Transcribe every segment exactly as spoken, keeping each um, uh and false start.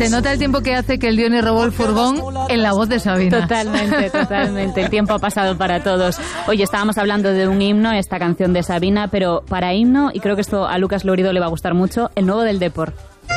Se nota el tiempo que hace que el Diony robó el furgón en la voz de Sabina. Totalmente, totalmente. El tiempo ha pasado para todos. Oye, estábamos hablando de un himno, esta canción de Sabina, pero para himno, y creo que esto a Lucas Lourido le va a gustar mucho, el nuevo del Depor.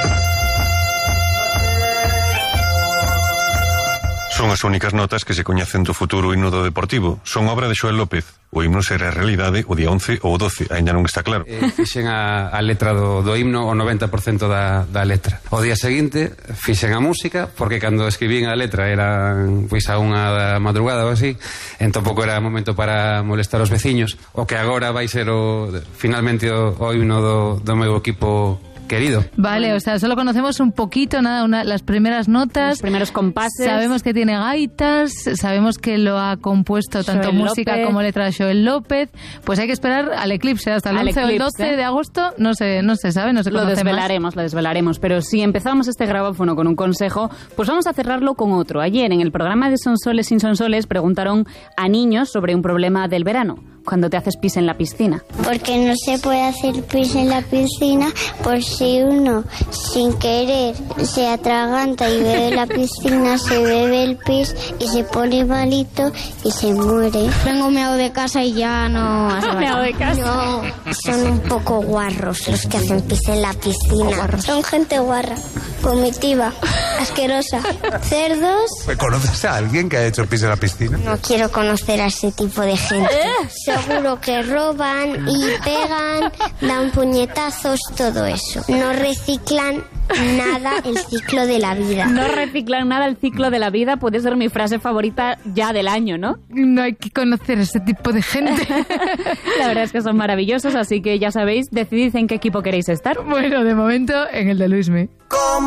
Son as únicas notas que se coñecen do futuro himno do Deportivo. Son obra de Xoel López. O himno será realidade o día once ou doce, ainda non está claro. Eh, fixen a, a letra do, do himno o noventa por cento da, da letra. O día seguinte fixen a música, porque cando escribín a letra era pois a unha da madrugada ou así, entón pouco era momento para molestar os veciños. O que agora vai ser o, finalmente o, o himno do, do meu equipo querido. Vale, o sea, solo conocemos un poquito, nada, una, las primeras notas. Los primeros compases. Sabemos que tiene gaitas, sabemos que lo ha compuesto tanto Xoel música López. como letra de Xoel López. Pues hay que esperar al eclipse, hasta el Al once o el eclipse. doce de agosto, no se, no se sabe, no se Lo conoce desvelaremos, lo desvelaremos. Pero si empezamos este grabófono con un consejo, pues vamos a cerrarlo con otro. Ayer en el programa de Sonsoles sin Sonsoles preguntaron a niños sobre un problema del verano, cuando te haces pis en la piscina. Porque no se puede hacer pis en la piscina por si uno sin querer se atraganta y bebe la piscina, se bebe el pis y se pone malito y se muere. Vengo meado de casa y ya no... Meado de casa. No, son un poco guarros los que hacen pis en la piscina. Son gente guarra, vomitiva, asquerosa. Cerdos. ¿Conoces a alguien que ha hecho pis en la piscina? No quiero conocer a ese tipo de gente. Seguro que roban y pegan, dan puñetazos, todo eso. No reciclan nada el ciclo de la vida. No reciclan nada el ciclo de la vida, puede ser mi frase favorita ya del año, ¿no? No hay que conocer a ese tipo de gente. La verdad es que son maravillosos, así que ya sabéis, decidid en qué equipo queréis estar. Bueno, de momento en el de Luismi.